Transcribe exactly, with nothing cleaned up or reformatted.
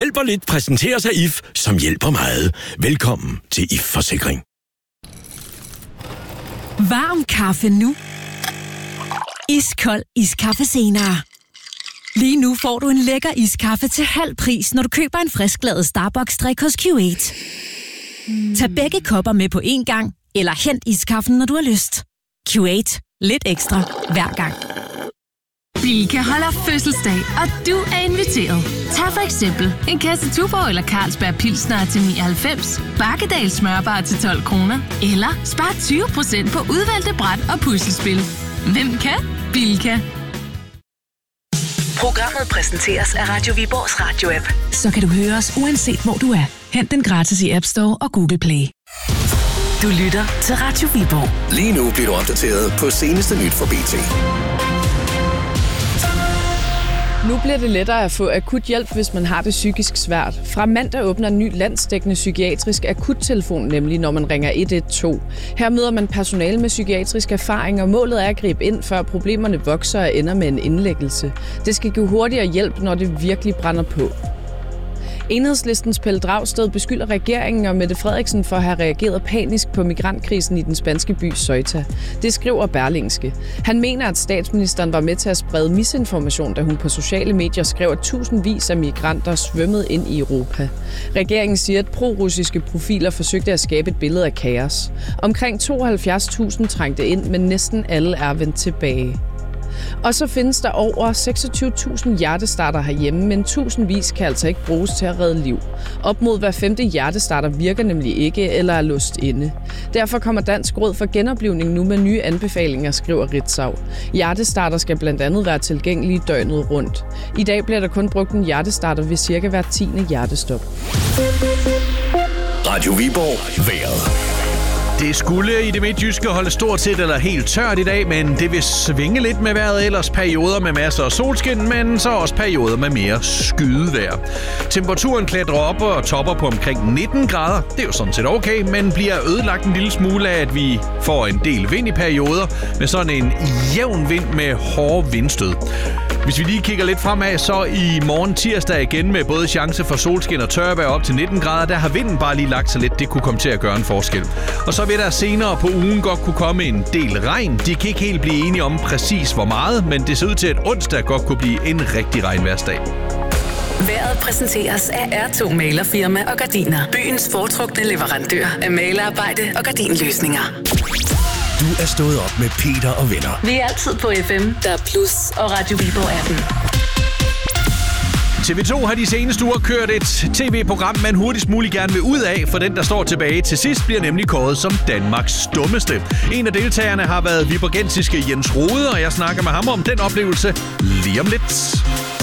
hjælper lidt præsenteres af I F, som hjælper meget. Velkommen til I F Forsikring. Varm kaffe nu. Iskold iskaffe senere. Lige nu får du en lækker iskaffe til halv pris, når du køber en frisklavet Starbucks-drik hos Q otte. Mm. Tag begge kopper med på én gang, eller hent iskaffen, når du har lyst. Q otte. Lidt ekstra hver gang. Bilka holder fødselsdag, og du er inviteret. Tag for eksempel en kasse Tuborg eller Carlsberg Pilsner til nioghalvfems, Bakkedal smørbar til tolv kroner, eller spar tyve procent på udvalgte bræt og puslespil. Hvem kan? Bilka. Programmet præsenteres af Radio Viborgs radio-app. Så kan du høre os uanset hvor du er. Hent den gratis i App Store og Google Play. Du lytter til Radio Viborg. Lige nu bliver du opdateret på seneste nyt fra B T. Nu bliver det lettere at få akut hjælp, hvis man har det psykisk svært. Fra mandag åbner en ny landsdækkende psykiatrisk akuttelefon, nemlig når man ringer et et to. Her møder man personale med psykiatrisk erfaring, og målet er at gribe ind, før problemerne vokser og ender med en indlæggelse. Det skal give hurtigere hjælp, når det virkelig brænder på. Enhedslistens Pelle Dragsted beskylder regeringen og Mette Frederiksen for at have reageret panisk på migrantkrisen i den spanske by Ceuta. Det skriver Berlingske. Han mener, at statsministeren var med til at sprede misinformation, da hun på sociale medier skrev, at tusindvis af migranter svømmede ind i Europa. Regeringen siger, at pro-russiske profiler forsøgte at skabe et billede af kaos. Omkring tooghalvfjerds tusind trængte ind, men næsten alle er vendt tilbage. Og så findes der over seksogtyve tusind hjertestarter herhjemme, men tusindvis kan altså ikke bruges til at redde liv. Op mod hver femte hjertestarter virker nemlig ikke eller er låst inde. Derfor kommer Dansk Råd for Genoplivning nu med nye anbefalinger, skriver Ritzau. Hjertestarter skal blandt andet være tilgængelige døgnet rundt. I dag bliver der kun brugt en hjertestarter ved cirka hver tiende hjertestop. Radio Viborg. Vejret. Det skulle i det midtjyske holde stort set eller helt tørt i dag, men det vil svinge lidt med vejret, ellers perioder med masser af solskin, men så også perioder med mere skydevejr. Temperaturen klatrer op og topper på omkring nitten grader. Det er jo sådan set okay, men bliver ødelagt en lille smule af, at vi får en del vind i perioder med sådan en jævn vind med hårde vindstød. Hvis vi lige kigger lidt fremad, så i morgen tirsdag igen med både chance for solskin og tørvejr op til nitten grader, der har vinden bare lige lagt sig lidt. Det kunne komme til at gøre en forskel. Og så vil der senere på ugen godt kunne komme en del regn. De kan ikke helt blive enige om præcis hvor meget, men det ser ud til, at onsdag godt kunne blive en rigtig regnværsdag. Vejret præsenteres af R to Malerfirma og Gardiner. Byens foretrukne leverandør af malerarbejde og gardinløsninger. Du er stået op med Peter og venner. Vi er altid på F M, der er Plus og Radio Viborg appen. T V to har de seneste uger kørt et tv-program, man hurtigst muligt gerne vil ud af, for den, der står tilbage til sidst, bliver nemlig kåret som Danmarks dummeste. En af deltagerne har været viborgensiske Jens Rode, og jeg snakker med ham om den oplevelse lige om lidt.